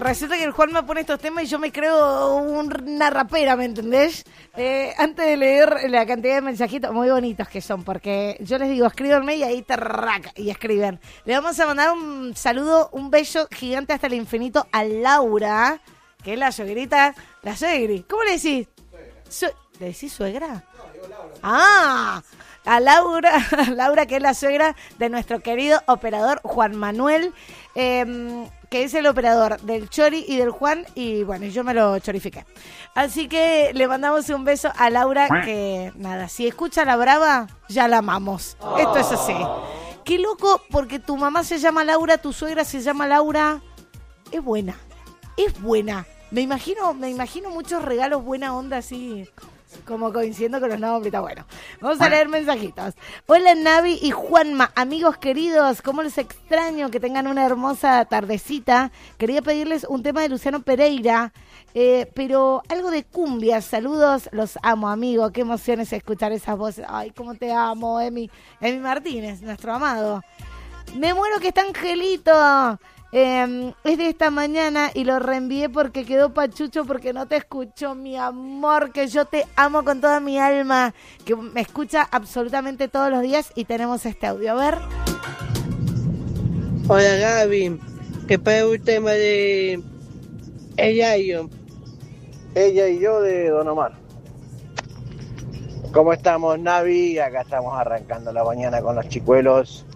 resulta que el Juan me pone estos temas y yo me creo una rapera, ¿me entendés? Antes de leer la cantidad de mensajitos muy bonitos que son, porque yo les digo, escríbanme y ahí y escriben. Le vamos a mandar un saludo, un beso gigante hasta el infinito a Laura, que es la suegrita, la suegri. ¿Cómo le decís? ¿Le decís suegra? No, digo Laura. Ah, a Laura, que es la suegra de nuestro querido operador Juan Manuel, que es el operador del Chori y del Juan, y bueno, yo me lo chorifiqué. Así que le mandamos un beso a Laura, que nada, si escucha La Brava, ya la amamos. Esto es así. Qué loco, porque tu mamá se llama Laura, tu suegra se llama Laura. Es buena. Me imagino muchos regalos buena onda así, como coincidiendo con los nombres. Está bueno. Vamos a leer mensajitos. Hola Navi y Juanma, amigos queridos, cómo les extraño, que tengan una hermosa tardecita. Quería pedirles un tema de Luciano Pereira, pero algo de cumbia. Saludos, los amo, amigo. Qué emoción es escuchar esas voces. Ay, cómo te amo, Emi Martínez, nuestro amado. Me muero que está Angelito. Es de esta mañana y lo reenvié porque quedó pachucho, porque no te escucho, mi amor, que yo te amo con toda mi alma, que me escucha absolutamente todos los días, y tenemos este audio. A ver. Hola Gaby, que para un tema de ella y yo de Don Omar. ¿Cómo estamos, Navi? Acá estamos arrancando la mañana con los chicuelos.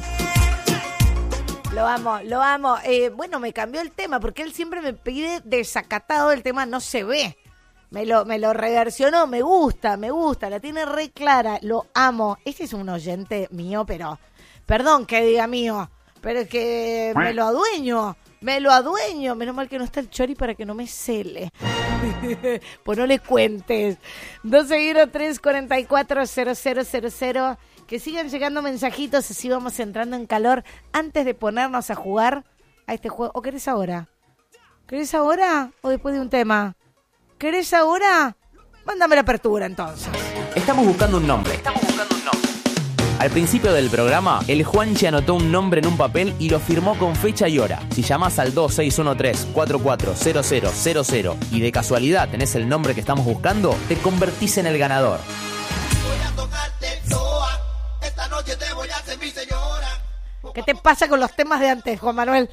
Lo amo. Bueno, me cambió el tema porque él siempre me pide desacatado el tema No se ve. Me lo reversionó, me gusta, la tiene re clara, lo amo. Este es un oyente mío, pero, perdón que diga mío, pero es que me lo adueño. Menos mal que no está el Chori para que no me cele. Pues no le cuentes. 201-344-0000. Que sigan llegando mensajitos, así vamos entrando en calor antes de ponernos a jugar a este juego. ¿O querés ahora? ¿Querés ahora o después de un tema? ¿Querés ahora? Mándame la apertura entonces. Estamos buscando un nombre. Al principio del programa, el Juanchi anotó un nombre en un papel y lo firmó con fecha y hora. Si llamás al 2613-440000 y de casualidad tenés el nombre que estamos buscando, te convertís en el ganador. ¿Qué te pasa con los temas de antes, Juan Manuel?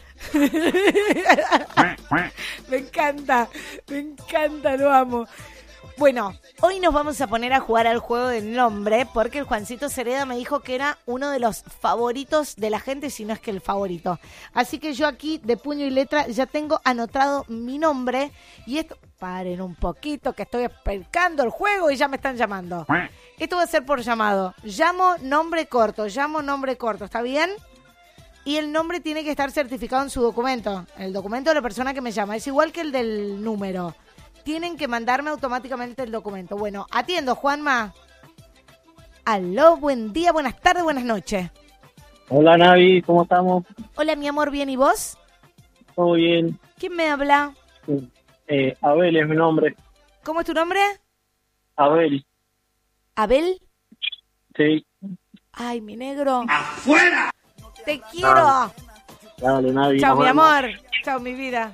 Me encanta, lo amo. Bueno, hoy nos vamos a poner a jugar al juego del nombre, porque el Juancito Cereda me dijo que era uno de los favoritos de la gente, si no es que el favorito. Así que yo aquí, de puño y letra, ya tengo anotado mi nombre. Y esto, paren un poquito, que estoy explicando el juego y ya me están llamando. Esto va a ser por llamado. Llamo nombre corto, ¿está bien? Y el nombre tiene que estar certificado en su documento, el documento de la persona que me llama. Es igual que el del número. Tienen que mandarme automáticamente el documento. Bueno, atiendo, Juanma. Aló, buen día, buenas tardes, buenas noches. Hola, Navi, ¿cómo estamos? Hola, mi amor, ¿bien y vos? Todo bien. ¿Quién me habla? Abel es mi nombre. ¿Cómo es tu nombre? Abel. ¿Abel? Sí. Ay, mi negro. ¡Afuera! ¡Te quiero! Dale, Navi. Chao, mi amor. Chao, mi vida.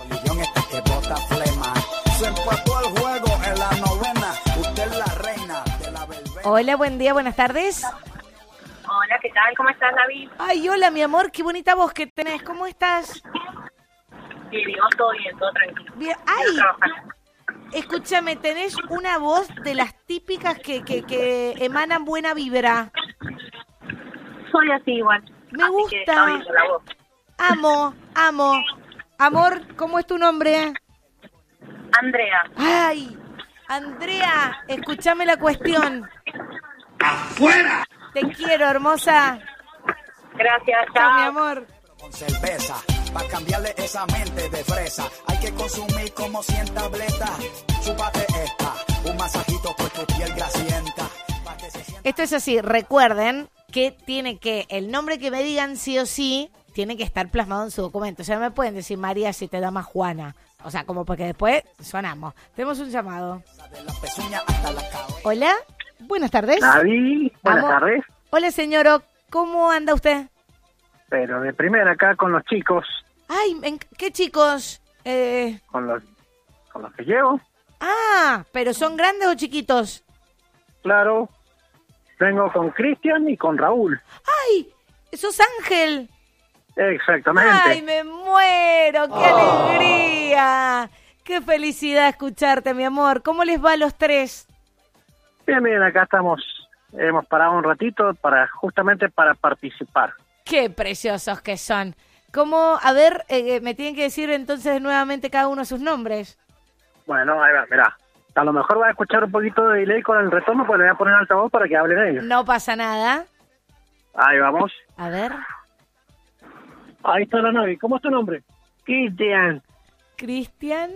Hola, buen día, buenas tardes. Hola, ¿qué tal? ¿Cómo estás, David? Ay, hola, mi amor, qué bonita voz que tenés. ¿Cómo estás? Bien, todo bien, todo tranquilo. Bien. Ay, escúchame, tenés una voz de las típicas que emanan buena vibra. Soy así igual. Me gusta. Amo. Amor, ¿cómo es tu nombre? Andrea. Ay, Andrea, escúchame la cuestión. ¡Afuera! Te quiero, hermosa. Gracias, chao. chao. Mi amor. Con cerveza, para cambiarle esa mente de fresa, hay que consumir como 100 tabletas. Chúpate esta, un masajito por tu piel grasienta. Esto es así, recuerden que tiene que, el nombre que me digan sí o sí, tiene que estar plasmado en su documento. O sea, no me pueden decir María si te da más Juana. O sea, como porque después sonamos. Tenemos un llamado. Hola, buenas tardes. David, buenas tardes. Hola, señor, ¿cómo anda usted? Pero de primera acá con los chicos. Ay, ¿qué chicos? Con los que llevo. Ah, pero ¿son grandes o chiquitos? Claro. Vengo con Cristian y con Raúl. ¡Ay! ¡Sos Ángel! Exactamente. ¡Ay, me muero! ¡Qué alegría! ¡Qué felicidad escucharte, mi amor! ¿Cómo les va a los tres? Bien, acá estamos. Hemos parado un ratito justamente para participar. ¡Qué preciosos que son! ¿Cómo? A ver, me tienen que decir entonces nuevamente cada uno sus nombres. Bueno, ahí va, mirá. A lo mejor va a escuchar un poquito de delay con el retorno, pues le voy a poner altavoz para que hablen ellos. No pasa nada. Ahí vamos. A ver. Ahí está la Navi. ¿Cómo es tu nombre? Cristian. Cristian.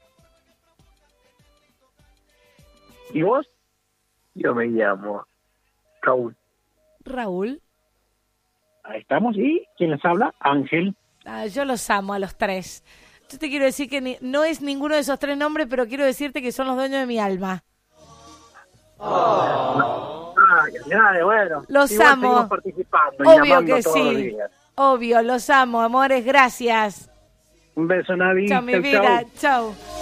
¿Y vos? Yo me llamo Raúl. Raúl. Ahí estamos. ¿Y quién les habla? Ángel. Ah, yo los amo a los tres. Yo te quiero decir que no es ninguno de esos tres nombres, pero quiero decirte que son los dueños de mi alma. Bueno. Los igual amo. seguimos participando y Obvio llamando que todos los sí. días. Obvio, los amo, amores, gracias. Un beso, Navi. Chao, mi Chau, vida. chau. Chao.